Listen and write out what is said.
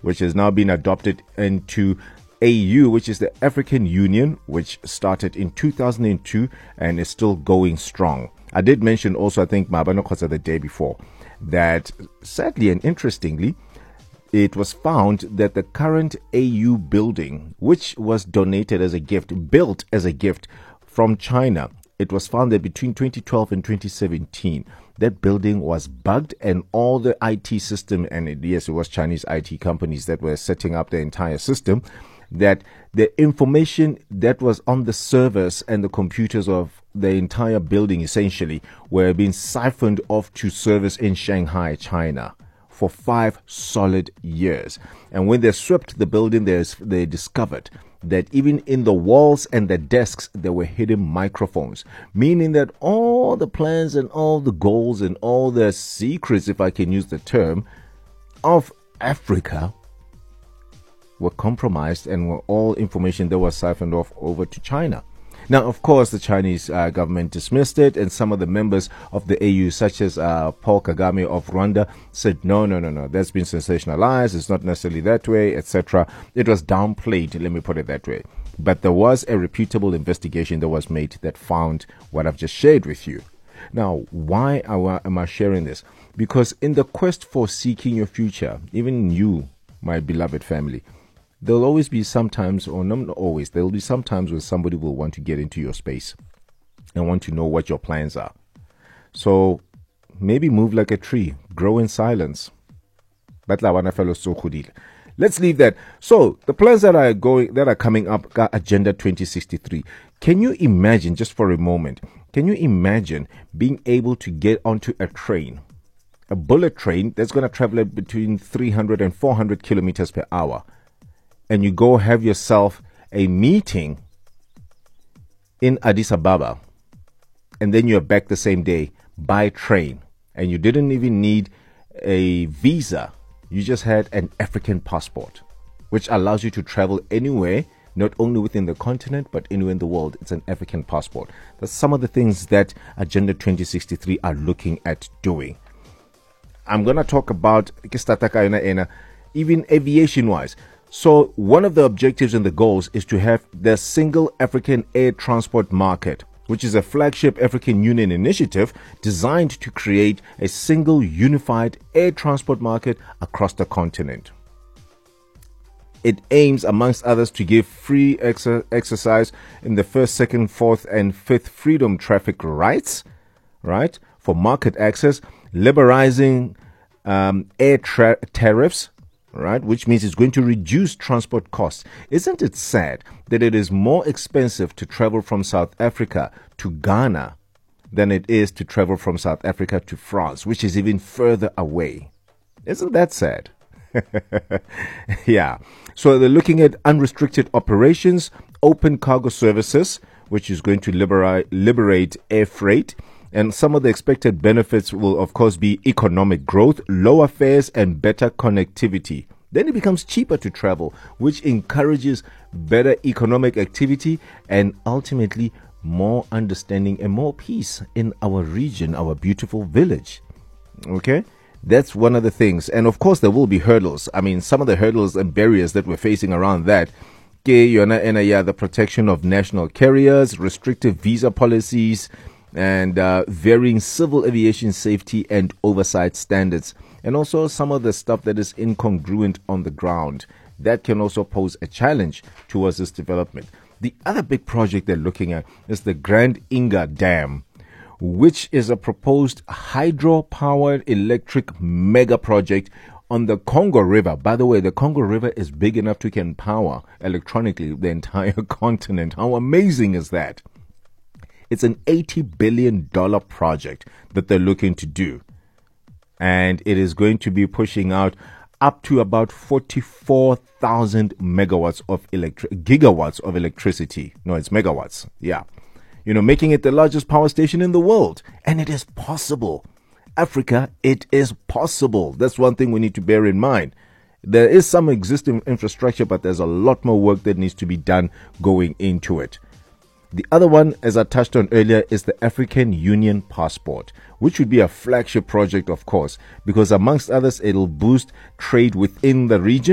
which has now been adopted into AU, which is the African Union, which started in 2002 and is still going strong. I did mention also, I think, Mabano Khosa the day before, that sadly and interestingly, it was found that the current AU building, which was donated as a gift, built as a gift from China, it was found that between 2012 and 2017, that building was bugged and all the IT system, and yes, it was Chinese IT companies that were setting up the entire system, that the information that was on the servers and the computers of the entire building essentially were being siphoned off to servers in Shanghai, China, for 5 solid years. And when they swept the building, they discovered that even in the walls and the desks, there were hidden microphones, meaning that all the plans and all the goals and all the secrets, if I can use the term, of Africa were compromised and were all information that was siphoned off over to China. Now, of course, the Chinese government dismissed it, and some of the members of the AU, such as Paul Kagame of Rwanda, said, no, that's been sensationalized, it's not necessarily that way, etc. It was downplayed, let me put it that way. But there was a reputable investigation that was made that found what I've just shared with you. Now, why am I sharing this? Because in the quest for seeking your future, even you, my beloved family, there'll always be sometimes, or not always, there'll be sometimes when somebody will want to get into your space and want to know what your plans are. So maybe move like a tree, grow in silence. Let's leave that. So the plans that are coming up, Agenda 2063. Can you imagine, just for a moment, can you imagine being able to get onto a train, a bullet train that's going to travel at between 300 and 400 kilometers per hour? And you go have yourself a meeting in Addis Ababa, and then you're back the same day by train, and you didn't even need a visa. You just had an African passport, which allows you to travel anywhere, not only within the continent, but anywhere in the world. It's an African passport. That's some of the things that Agenda 2063 are looking at doing. I'm going to talk about even aviation-wise. So one of the objectives and the goals is to have the single African air transport market, which is a flagship African Union initiative designed to create a single unified air transport market across the continent. It aims, amongst others, to give free exercise in the first, second, fourth, and fifth freedom traffic rights, right, for market access, liberalizing air tariffs, right, which means it's going to reduce transport costs. Isn't it sad that it is more expensive to travel from South Africa to Ghana than it is to travel from South Africa to France, which is even further away? Isn't that sad? Yeah. So they're looking at unrestricted operations, open cargo services, which is going to liberate air freight. And some of the expected benefits will, of course, be economic growth, lower fares, and better connectivity. Then it becomes cheaper to travel, which encourages better economic activity and ultimately more understanding and more peace in our region, our beautiful village. Okay? That's one of the things. And of course, there will be hurdles. I mean, some of the hurdles and barriers that we're facing around that. The protection of national carriers, restrictive visa policies, and varying civil aviation safety and oversight standards, and also some of the stuff that is incongruent on the ground. That can also pose a challenge towards this development. The other big project they're looking at is the Grand Inga Dam, which is a proposed hydro-powered electric mega project on the Congo River. By the way, the Congo River is big enough to can power electronically the entire continent. How amazing is that? It's an $80 billion project that they're looking to do. And it is going to be pushing out up to about 44,000 gigawatts of electricity. No, it's megawatts. Yeah. Making it the largest power station in the world. And it is possible. Africa, it is possible. That's one thing we need to bear in mind. There is some existing infrastructure, but there's a lot more work that needs to be done going into it. The other one, as I touched on earlier, is the African Union Passport, which would be a flagship project, of course, because amongst others, it'll boost trade within the region.